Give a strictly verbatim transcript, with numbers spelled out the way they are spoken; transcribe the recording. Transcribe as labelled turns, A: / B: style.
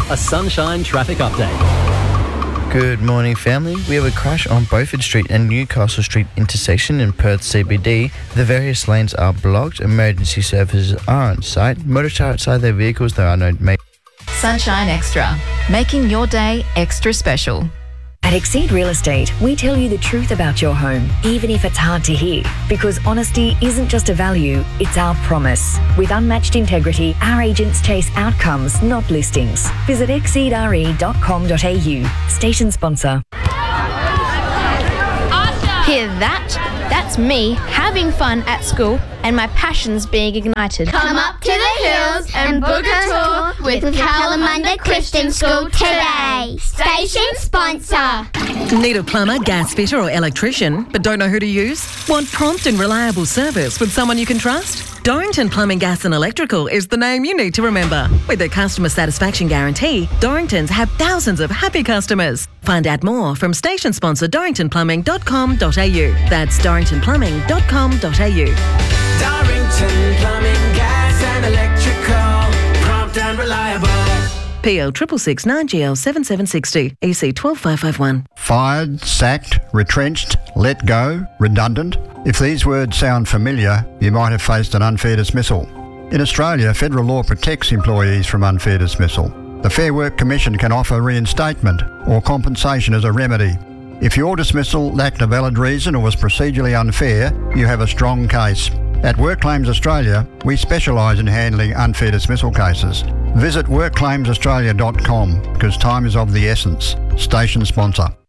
A: A Sunshine traffic update.
B: Good morning, family. We have a crash on Beaufort Street and Newcastle Street intersection in Perth C B D. The various lanes are blocked. Emergency services are on site. Motorists are outside their vehicles. There are no major.
C: Sunshine Extra, making your day extra special.
D: At Exceed Real Estate, we tell you the truth about your home, even if it's hard to hear. Because honesty isn't just a value, it's our promise. With unmatched integrity, our agents chase outcomes, not listings. Visit exceed r e dot com dot a u. Station sponsor.
E: Hear that? That's me having fun at school and my passions being ignited.
F: Come up to the hills and book a tour with Kalamunda Christian School today. Station sponsor.
G: Need a plumber, gas fitter or electrician but don't know who to use? Want prompt and reliable service with someone you can trust? Dorrington Plumbing, Gas and Electrical is the name you need to remember. With their customer satisfaction guarantee, Dorringtons have thousands of happy customers. Find out more from station sponsor dorrington plumbing dot com dot a u. That's dorrington plumbing dot com dot a u.
H: Dorrington Plumbing, Gas and Electrical, prompt and reliable.
G: P L six six nine G L seven seven six zero, E C one two five five one.
I: Fired, sacked, retrenched, let go, redundant. If these words sound familiar, you might have faced an unfair dismissal. In Australia, federal law protects employees from unfair dismissal. The Fair Work Commission can offer reinstatement or compensation as a remedy. If your dismissal lacked a valid reason or was procedurally unfair, you have a strong case. At Work Claims Australia, we specialise in handling unfair dismissal cases. Visit work claims australia dot com because time is of the essence. Station sponsor.